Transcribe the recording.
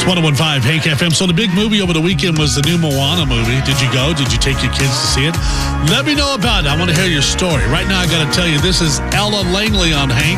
101.5 Hank FM. So the big movie over the weekend was the new Moana movie. Did you go? Did you take your kids to see it? Let me know about it. I want to hear your story. Right now, I got to tell you, this is Ella Langley on Hank.